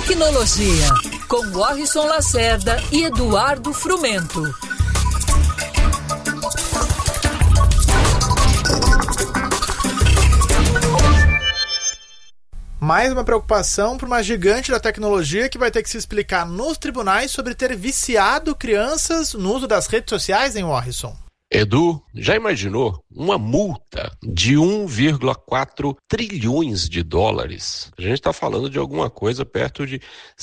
Tecnologia, com Warrison Lacerda e Eduardo Frumento. Mais uma preocupação para uma gigante da tecnologia que vai ter que se explicar nos tribunais sobre ter viciado crianças no uso das redes sociais, hein, Warrison? Edu, já imaginou uma multa de 1,4 trilhões de dólares? A gente está falando de alguma coisa perto de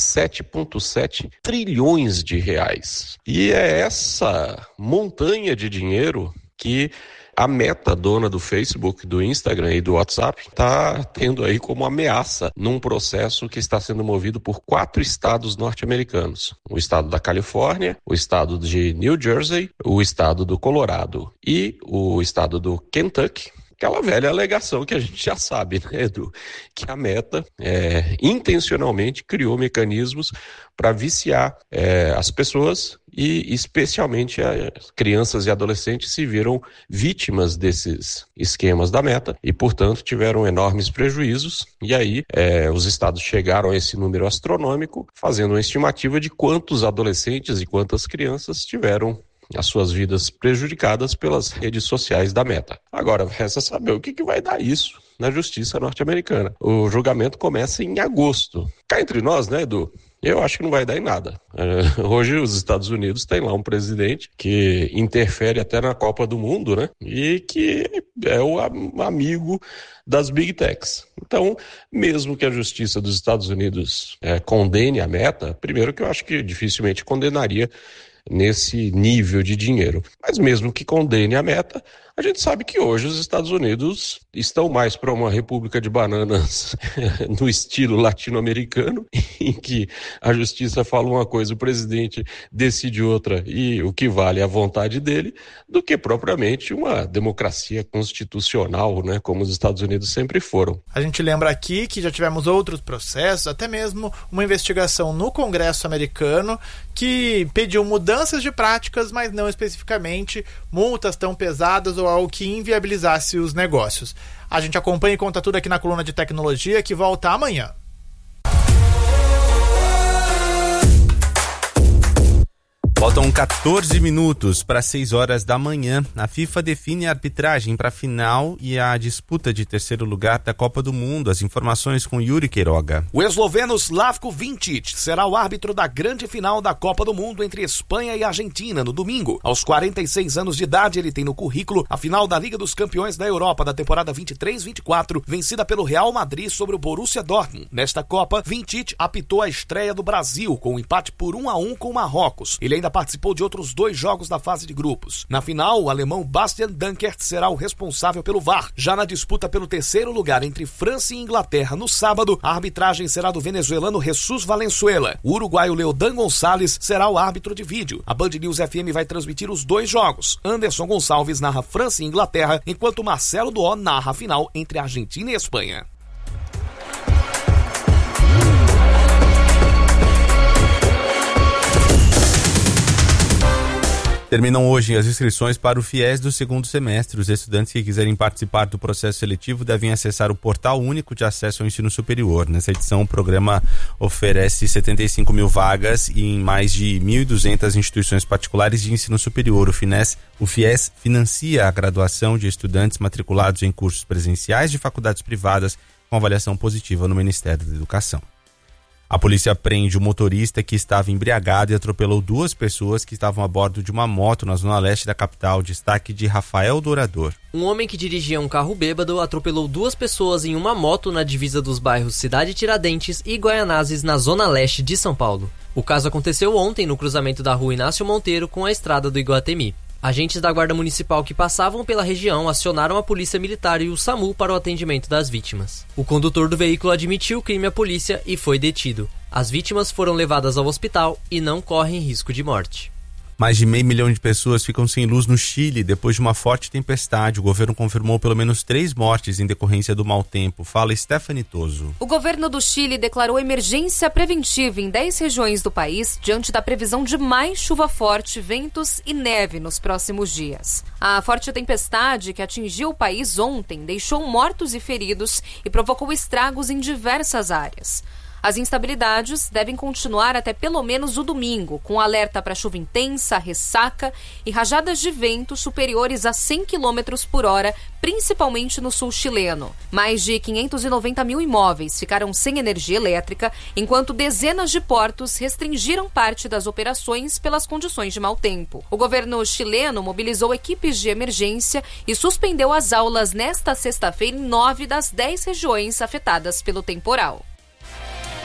7,7 trilhões de reais. E é essa montanha de dinheiro que a Meta, dona do Facebook, do Instagram e do WhatsApp, está tendo aí como ameaça num processo que está sendo movido por 4 estados norte-americanos. O estado da Califórnia, o estado de New Jersey, o estado do Colorado e o estado do Kentucky. Aquela velha alegação que a gente já sabe, né, Edu? Que a Meta intencionalmente criou mecanismos para viciar as pessoas e especialmente as crianças e adolescentes se viram vítimas desses esquemas da Meta e, portanto, tiveram enormes prejuízos. E aí os estados chegaram a esse número astronômico, fazendo uma estimativa de quantos adolescentes e quantas crianças tiveram as suas vidas prejudicadas pelas redes sociais da Meta. Agora, resta saber o que vai dar isso na justiça norte-americana. O julgamento começa em agosto. Cá entre nós, né, Edu? Eu acho que não vai dar em nada. Hoje os Estados Unidos têm lá um presidente que interfere até na Copa do Mundo, né? E que é o amigo das Big Techs. Então, mesmo que a justiça dos Estados Unidos condene a Meta, primeiro que eu acho que dificilmente condenaria nesse nível de dinheiro. Mas mesmo que condene a Meta, a gente sabe que hoje os Estados Unidos estão mais para uma república de bananas no estilo latino-americano, em que a justiça fala uma coisa, o presidente decide outra e o que vale é a vontade dele, do que propriamente uma democracia constitucional, né, como os Estados Unidos sempre foram. A gente lembra aqui que já tivemos outros processos, até mesmo uma investigação no Congresso americano que pediu mudanças de práticas, mas não especificamente multas tão pesadas ou algo que inviabilizasse os negócios. A gente acompanha e conta tudo aqui na coluna de tecnologia, que volta amanhã. Faltam 14 minutos para 6 horas da manhã. A FIFA define a arbitragem para a final e a disputa de terceiro lugar da Copa do Mundo. As informações com Yuri Queiroga. O esloveno Slavko Vinčić será o árbitro da grande final da Copa do Mundo entre Espanha e Argentina no domingo. Aos 46 anos de idade, ele tem no currículo a final da Liga dos Campeões da Europa da temporada 23-24, vencida pelo Real Madrid sobre o Borussia Dortmund. Nesta Copa, Vinčić apitou a estreia do Brasil com um empate por 1-1 com o Marrocos. Ele ainda participou de outros 2 jogos da fase de grupos. Na final, o alemão Bastian Dankert será o responsável pelo VAR. Já na disputa pelo terceiro lugar entre França e Inglaterra no sábado, a arbitragem será do venezuelano Jesus Valenzuela. O uruguaio Leodan Gonçalves será o árbitro de vídeo. A Band News FM vai transmitir os 2 jogos. Anderson Gonçalves narra França e Inglaterra, enquanto Marcelo Duó narra a final entre Argentina e Espanha. Terminam hoje as inscrições para o FIES do segundo semestre. Os estudantes que quiserem participar do processo seletivo devem acessar o Portal Único de Acesso ao Ensino Superior. Nessa edição, o programa oferece 75 mil vagas em mais de 1.200 instituições particulares de ensino superior. O FIES financia a graduação de estudantes matriculados em cursos presenciais de faculdades privadas com avaliação positiva no Ministério da Educação. A polícia prende o motorista que estava embriagado e atropelou 2 pessoas que estavam a bordo de uma moto na zona leste da capital. Destaque de Rafael Dourador. Um homem que dirigia um carro bêbado atropelou 2 pessoas em uma moto na divisa dos bairros Cidade Tiradentes e Guaianazes, na zona leste de São Paulo. O caso aconteceu ontem no cruzamento da rua Inácio Monteiro com a estrada do Iguatemi. Agentes da Guarda Municipal que passavam pela região acionaram a Polícia Militar e o SAMU para o atendimento das vítimas. O condutor do veículo admitiu o crime à polícia e foi detido. As vítimas foram levadas ao hospital e não correm risco de morte. Mais de 500 mil de pessoas ficam sem luz no Chile depois de uma forte tempestade. O governo confirmou pelo menos 3 mortes em decorrência do mau tempo. Fala Stephanie Toso. O governo do Chile declarou emergência preventiva em 10 regiões do país diante da previsão de mais chuva forte, ventos e neve nos próximos dias. A forte tempestade que atingiu o país ontem deixou mortos e feridos e provocou estragos em diversas áreas. As instabilidades devem continuar até pelo menos o domingo, com alerta para chuva intensa, ressaca e rajadas de vento superiores a 100 km por hora, principalmente no sul chileno. Mais de 590 mil imóveis ficaram sem energia elétrica, enquanto dezenas de portos restringiram parte das operações pelas condições de mau tempo. O governo chileno mobilizou equipes de emergência e suspendeu as aulas nesta sexta-feira em 9 das 10 regiões afetadas pelo temporal.